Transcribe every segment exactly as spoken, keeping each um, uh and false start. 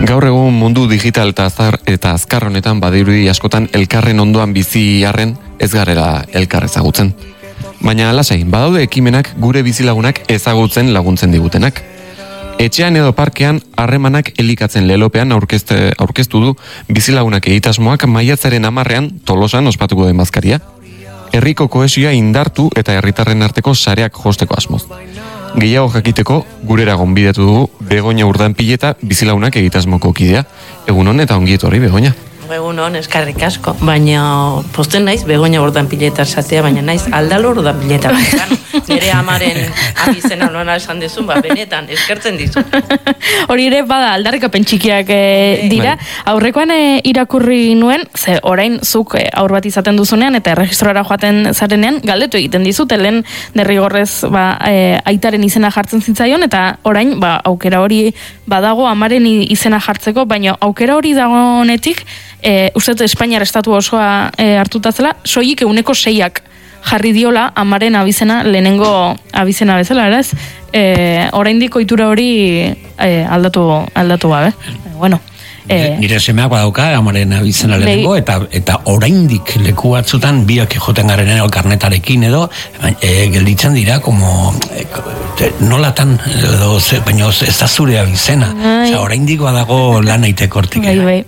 Gaur egun mundu digital eta azar eta azkar honetan badirudi askotan elkarren ondoan bizi arren ez garela elkar ezagutzen. Baina lasai, badaude ekimenak gure bizilagunak ezagutzen laguntzen digutenak. Etxean edo parkean harremanak elikatzen lelopean aurkezte, aurkeztu du bizilagunak egitasmoak maiatzaren hamarrean Tolosan ospatuko den bazkaria. Herriko kohesioa indartu eta herritarren arteko sareak josteko asmoz. Gehiago jakiteko gurera gonbidatu dugu Begoña Urdanpileta bizilagunak egitasmoko kidea. Egunon eta ongi etorri, Begoña. Egunon, eskarrik asko, baina posten naiz Begoña Urdanpileta esatea, baina naiz Aldalo Urdanpileta. Nire amaren abizena nola esan dizun, ba, benetan, eskertzen dizu. Hori ere, bada, aldarrikapen txikiak e, dira. Aurrekoan e, irakurri nuen, ze orain zuk e, aur bat izaten duzunean, eta erregistrora joaten zarenean, galdetu egiten dizut, helen derrigorrez ba, e, aitaren izena jartzen zitzaion, eta orain, ba, aukera hori badago amaren izena jartzeko, baina aukera hori dagonetik, e, uste Espainiar estatu osoa e, hartuta zela, soilik euneko seiak jarri diola amaren abizena lehenengo abizena bezala, eraz? E, oraindik ohitura hori e, aldatu aldatu gabe. E, bueno, e, nire semeak badauka amaren abizena lehenengo, eta eta oraindik leku batzutan biak joten garen karnetarekin edo e, gelditzen dira como e, nolatan edo ze, baina ez da zure abizena. Osea, oraindik badago lan egiteko hortik. Bai, bai.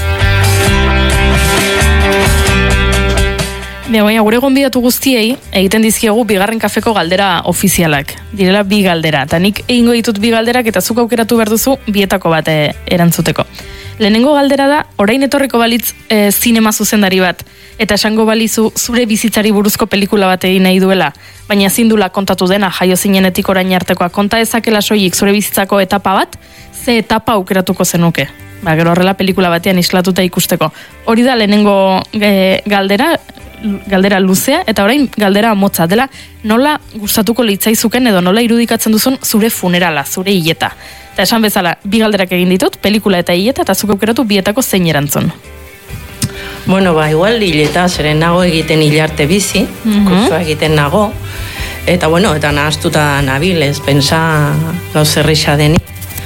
Baina gure gonbidatu guztiei egiten dizkiegu bigarren kafeko galdera ofizialak. Direla bi galdera. Eta nik egingo ditut bi galderak eta zuk aukeratu behar duzu bietako bat erantzuteko. Lehenengo galdera da, orain etorriko balitz e, zinema zuzendari bat. Eta esango balizu zure bizitzari buruzko pelikula bat egin nahi duela. Baina ezin dula kontatu dena jaio zinenetik orain artekoa. Konta ezakela soilik zure bizitzako etapa bat, ze etapa aukeratuko zenuke. Ba, gero horrela pelikula batean islatuta ikusteko. Hori da lehenengo e, galdera, galdera luzea, eta orain galdera motza dela, nola gustatuko litzaizuken edo nola irudikatzen duzun zure funerala, zure hileta. Eta esan bezala, bi galderak egin ditut, pelikula eta hileta, eta zuk aukeratu bietako zein erantzun. Bueno, ba, igual hileta, zeren nago egiten hilarte bizi, mm-hmm. kursoa egiten nago, eta bueno, eta nahaztuta nabil, ez pensa gauz errisa denik.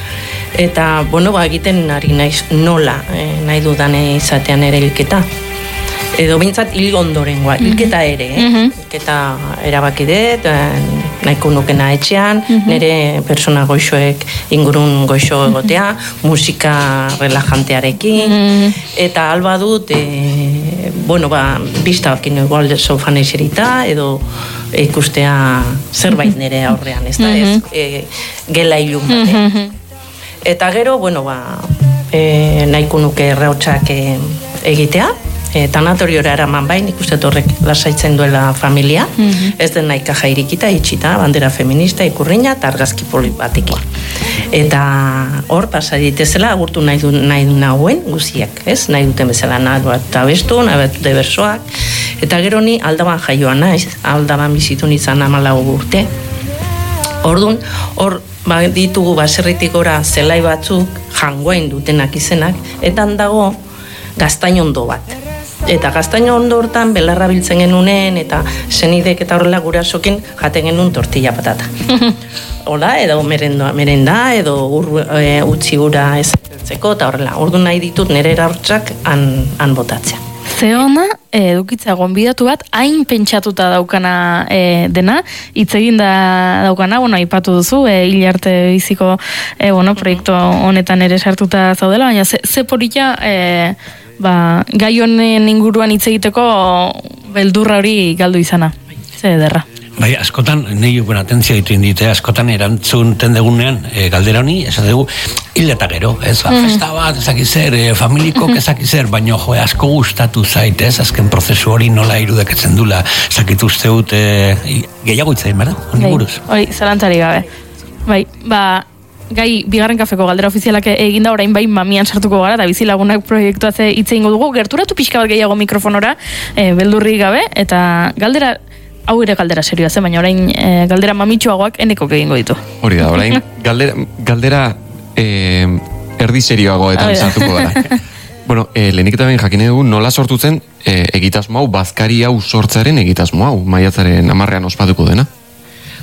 Eta, bueno, ba, egiten ari naiz nola eh, nahi dudan izatean ere hilketa. Edo bintzat hil ondorengoa, hilketa ere, eh? Mm-hmm. Hilketa erabaki dut, nahiko nukena etxean, mm-hmm. nire persona goixoek ingurun goixo egotea, mm-hmm. musika relajantearekin, mm-hmm. eta alba dut, e, bueno, ba, biztabakin igual sofan eserita, edo ikustea zerbait nire aurrean, ez da, mm-hmm. ez, e, gela ilun bat, mm-hmm. Eta gero, bueno, ba, e, nahiko nuke errautsak e, egitea, e, tanatoriora eraman bain, ikustet horrek lasaitzen duela familia, mm-hmm. ez den nahika jairikita, itxita, bandera feminista, ikurriña, eta argazki polit batekin. Eta hor, pasaditezela, agurtu nahi du nahi du nahuen guziak, ez? Nahi duten bezala nahi bat abestu, nahi bat bersoak, eta gero ni aldaban jaioa naiz, aldaban bizitu nizan amalau urte. Orduan, hor, ba, ditugu baserritik gora zelai batzuk jangoain dutenak izenak, eta handago gaztainondo bat. Eta gaztainondo hortan belarra biltzen genunen, eta senidek eta horrela gurasokin jaten genuen tortilla patata. Hola, edo merenda, merenda edo ur, e, utzi gura ezertzeko, eta horrela. Orduan nahi ditut nire erartzak han, han botatzea. Ze ona, edukitza gonbidatu bat, hain pentsatuta daukana e, dena, hitz egin da daukana, bueno, aipatu duzu, e, hil arte biziko e, bueno, proiektu honetan ere sartuta zaudela, baina ze, ze porita e, ba, gai honen inguruan hitz egiteko beldurra hori galdu izana, ze ederra. Bai, askotan, nahi guen atentzia ditu indite, askotan erantzun tendegunean e, galdera honi, esan dugu, hil eta gero, ez, ba, mm. festa bat, ezakizer, e, familikok ezakizer, baina jo, asko gustatu zait, ez, azken prozesu hori nola irudeketzen dula, ezakitu uste dut, e, gehiago itzain, bera, honi buruz. Hori, zalantzari gabe. Bai, ba, gai bigarren kafeko galdera ofizialak eginda orain bai mamian sartuko gara, eta bizilagunak proiektua ze hitz egingo dugu, gerturatu pixka bat gehiago mikrofonora, e, beldurri gabe, eta galdera, hau ere galdera serioa zen, baina orain e, galdera mamitsuagoak eneko egingo ditu. Hori da, orain galdera, galdera e, erdi serioagoetan sartuko gara. Bueno, e, lehenik eta behin jakine dugu nola sortu zen e, egitasmo hau, bazkari hau sortzaren egitasmo hau, maiatzaren hamarrean ospatuko dena.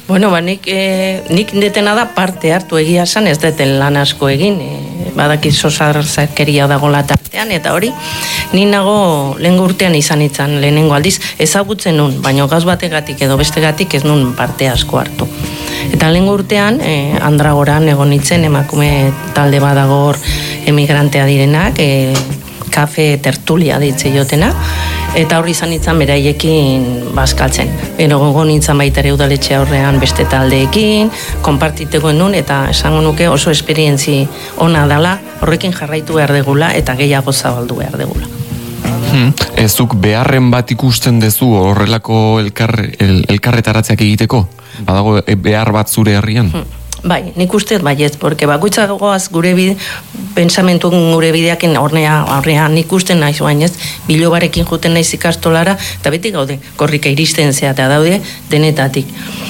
Bueno, ba, nik, e, nik detena da parte hartu egia esan, ez deten lan asko egin, e, badakit sozarkeria dagoela tartean, eta hori, ni nago lehen urtean izan itzan, lehenengo aldiz, ezagutzen nun, baina gauz bategatik edo bestegatik ez nun parte asko hartu. Eta lehen urtean, e, Andragoran egon itzen, emakume talde badagor emigrantea direnak, e, kafe tertulia ditze jotena, eta hori izan itzan beraiekin bazkaltzen. Ero gogo nintzen baita ere udaletxe aurrean beste taldeekin, konpartiteko nun, eta esango nuke oso esperientzi ona dala, horrekin jarraitu behar degula, eta gehiago zabaldu behar degula. Hmm. Ezuk beharren bat ikusten dezu horrelako elkar, el, elkarretaratzeak egiteko? Badago behar bat zure herrian? Hmm. Bai, nik uste baiet, porque bakoitzagoaz gure bide, pensamentu gure bideakin hornea, hornea nik uste naiz bainez, bilobarekin juten naiz ikastolara, eta beti gaude, korrika iristen zeatea daude, denetatik.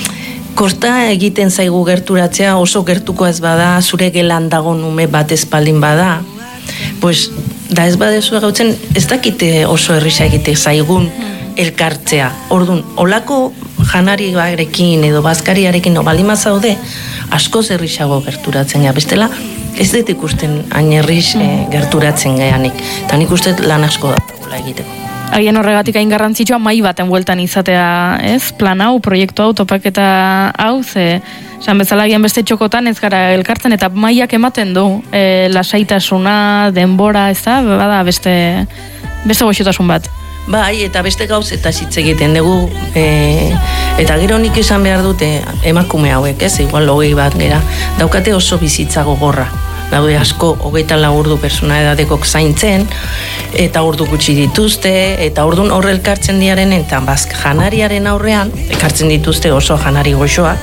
Kosta egiten zaigu gerturatzea, oso gertuko ez bada, zure gelan dago nume bat espaldin bada, pues, da ez badezu gautzen, ez dakite oso errisa egite zaigun elkartzea. Orduan, olako janari barekin edo bazkariarekin obalima zaude, askoz errisago gerturatzen gara. Bestela, ez dut ikusten hain erriz eh, gerturatzen geanik. Eta nik uste lan asko da egiteko. Haien horregatik hain garrantzitsua mai baten bueltan izatea, ez? Plan hau, proiektu hau, topaketa hau, ze esan bezala gian beste txokotan ez gara elkartzen, eta maiak ematen du e, lasaitasuna, denbora, ez da? Bada beste, beste goxotasun bat. Bai, eta beste gauz eta hitz egiten dugu, e, eta gero nik esan behar dute emakume hauek, ez? Igual hogei bat gera, daukate oso bizitza gogorra. Daude asko, hogeita lau ordu persona edadekok zaintzen, eta ordu gutxi dituzte, eta ordun horre elkartzen diaren, eta bazk janariaren aurrean, ekartzen dituzte oso janari goxoak,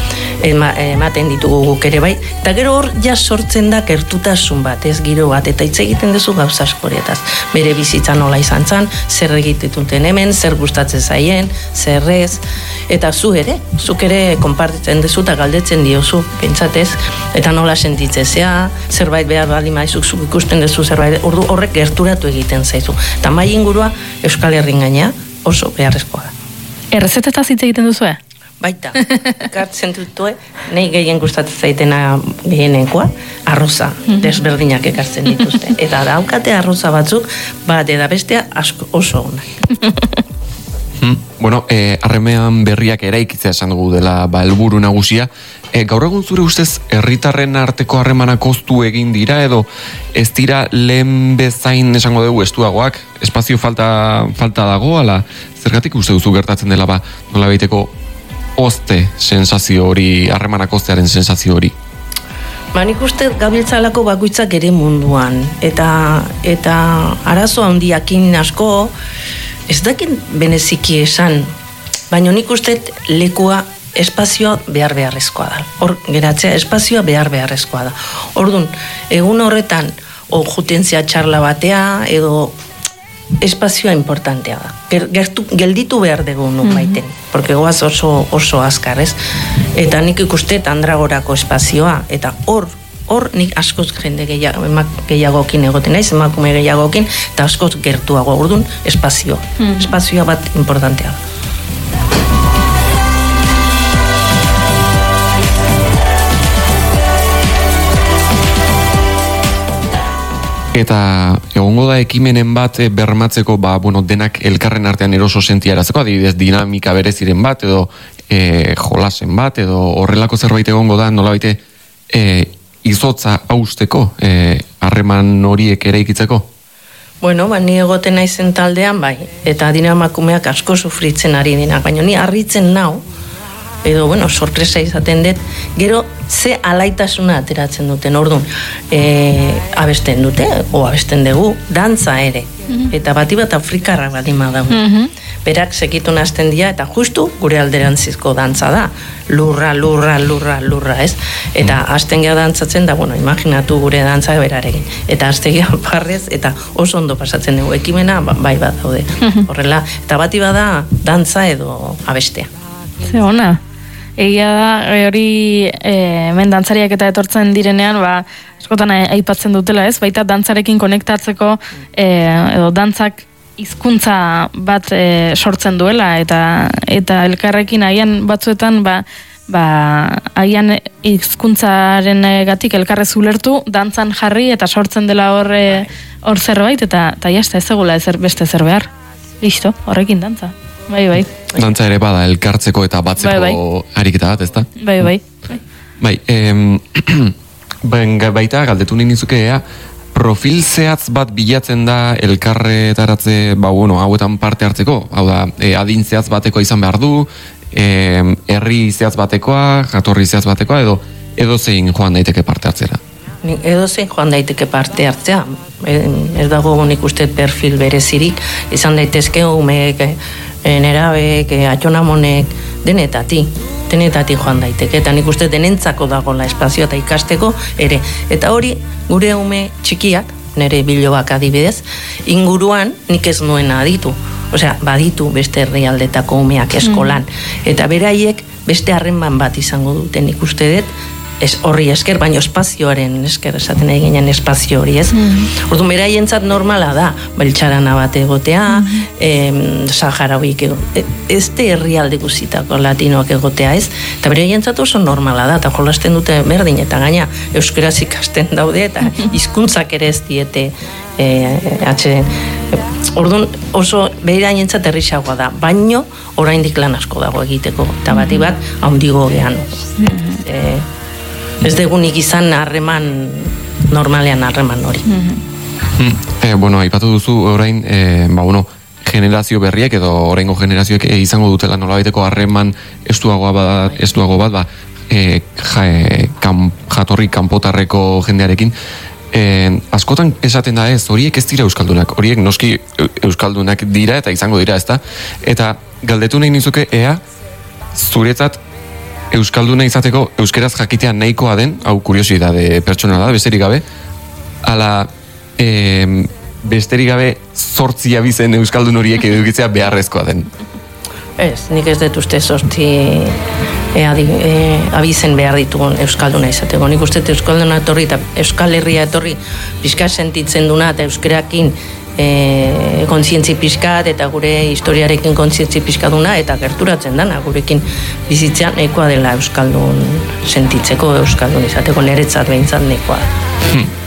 ema, ematen ditugu guk ere bai, eta gero hor ja sortzen da gertutasun bat, ez giro bat, eta hitz egiten duzu gauza askorietaz. Bere bizitza nola izan zan, zer egituten hemen, zer gustatzen zaien, zer ez, eta zu ere, zuk ere konpartitzen duzu eta galdetzen diozu, pentsatez, eta nola sentitzezea, zerbait behar bali maizuk zuk ikusten duzu zerbait, ordu horrek gerturatu egiten zaizu. Eta mai ingurua Euskal Herrin gaina oso beharrezkoa da. Errezetetaz hitz egiten duzu, eh? Baita, ekartzen dutue, nahi gehien gustatzen zaitena gehienekoa, arroza, desberdinak ekartzen dituzte. Eta daukate arroza batzuk, bat eda bestea asko oso onak. Hmm. Bueno, eh, harremean berriak eraikitzea esan dugu dela ba, helburu nagusia. Eh, gaur egun zure ustez, herritarren arteko harremanak oztu egin dira, edo ez dira lehen bezain esango dugu estuagoak, espazio falta, falta dago, ala, zergatik uste duzu gertatzen dela ba, nola baiteko ozte sensazio hori, harremanak oztearen sensazio hori? Ba, nik uste gabiltzalako bakoitzak ere munduan, eta, eta arazo handiakin asko, ez dakin beneziki esan, baina nik uste lekua espazioa behar beharrezkoa da. Hor, geratzea, espazioa behar beharrezkoa da. Orduan, egun horretan, o jutentzia txarla batea, edo espazioa importantea da. Gertu, gelditu behar dugu nun baiten, porque goaz oso, oso azkar, ez? Eta nik ikustet Andragorako espazioa, eta hor, hor nik askoz jende gehiago, gehiagokin egoten naiz, emakume gehiagokin, eta askoz gertuago, orduan, espazioa. Mm. Espazioa bat importantea da. Eta egongo da ekimenen bat bermatzeko, ba, bueno, denak elkarren artean eroso sentiarazeko, adibidez dinamika bereziren bat, edo e, jolasen bat, edo horrelako zerbait egongo da, nola baite e, izotza hausteko, harreman e, horiek ere ikitzeko? Bueno, ba, ni egoten naizen taldean, bai, eta dinamakumeak asko sufritzen ari dinak, baina ni harritzen nau, edo, bueno, sorpresa izaten dut, gero ze alaitasuna ateratzen duten, orduan, e, abesten dute, o abesten dugu, dantza ere, mm-hmm. eta bati bat afrikarra bat ima dago. Mm-hmm. Berak sekitun hasten dira, eta justu gure alderantzizko dantza da, lurra, lurra, lurra, lurra, ez? Eta hasten gea dantzatzen da, bueno, imaginatu gure dantza berarekin, eta hasten gea parrez, eta oso ondo pasatzen dugu, ekimena bai bat daude, horrela, eta bati bada dantza edo abestea. Ze ona. Egia da, hori e, hemen dantzariak eta etortzen direnean, ba, askotan aipatzen dutela, ez? Baita dantzarekin konektatzeko e, edo dantzak hizkuntza bat e, sortzen duela, eta eta elkarrekin haian batzuetan ba, ba, agian hizkuntzaren gatik elkarrez ulertu, dantzan jarri eta sortzen dela hor hor zerbait, eta eta jazta ez egula ezer beste zer behar. Listo, horrekin dantza. Bai, bai. Dantza ere bada elkartzeko eta batzeko bai, bai. ariketa bat, ezta? Bai, bai. Bai, bai em, baita galdetu nahi nizuke ea, profil zehatz bat bilatzen da elkarretaratze, ba, bueno, hauetan parte hartzeko, hau da, e, adin zehatz bateko izan behar du, e, herri zehatz batekoa, jatorri zehatz batekoa, edo edo zein joan daiteke parte hartzera? Edo zein joan daiteke parte hartzea, ez dago nik uste perfil berezirik, izan daitezke umeek, nerabek, atxonamonek, denetati, denetati joan daiteke, eta nik uste denentzako dagoela espazioa eta ikasteko ere, eta hori gure ume txikiak, nire bilobak adibidez, inguruan nik ez nuen aditu, osea, baditu beste herrialdetako umeak eskolan, eta beraiek beste harreman bat izango duten ikuste dut, ez horri esker, baino espazioaren esker esaten eginen espazio hori, ez? Mm. Orduan, beraientzat normala da, beltxarana bat egotea, mm. em, saharauik egotea, ez de herrialde guzitako latinoak egotea, ez? Eta beraientzat oso normala da, eta jolasten dute berdin, eta gaina euskaraz ikasten daude, eta hizkuntzak ere ez diete e, atxe, orduan oso beraientzat errixagoa da, baino oraindik lan asko dago egiteko, eta bati bat handigo gehan. Mm. E, Ez degunik izan harreman, normalean harreman hori. Mm-hmm. Eh, bueno, aipatu duzu orain, eh, ba, bueno, generazio berriak edo oraingo generazioek eh, izango dutela nolabaiteko harreman estuago bat, estuago bat, ba, eh, ja, eh, kam, jatorri kanpotarreko jendearekin. Eh, askotan esaten da ez, horiek ez dira euskaldunak, horiek noski euskaldunak dira eta izango dira, ezta? Eta galdetu nahi nizuke ea, zuretzat euskalduna izateko euskeraz jakitea nahikoa den, hau kuriosidade pertsonala da, besterik gabe, ala e, besterik gabe zortzi abizen euskaldun horiek edukitzea beharrezkoa den. Ez, nik ez dut uste zortzi e, adi, e, abizen behar ditugun euskalduna izateko. Nik uste euskalduna etorri eta euskal herria etorri pixka sentitzen duna eta euskerakin E, kontzientzi pixkat eta gure historiarekin kontzientzi pixkaduna eta gerturatzen dana gurekin bizitzean nahikoa dela euskaldun sentitzeko, euskaldun izateko, niretzat behintzat nahikoa. Hmm.